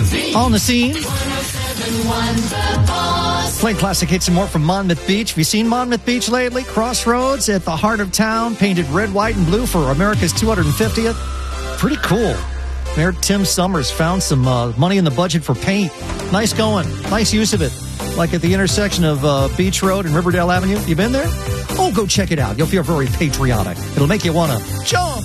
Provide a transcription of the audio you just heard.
On the scene. Playing classic hits and more from Monmouth Beach. Have you seen Monmouth Beach lately? Crossroads at the heart of town, painted red, white, and blue for America's 250th. Pretty cool. Mayor Tim Summers found some money in the budget for paint. Nice going. Nice use of it. Like at the intersection of Beach Road and Riverdale Avenue. You been there? Oh, go check it out. You'll feel very patriotic. It'll make you want to jump.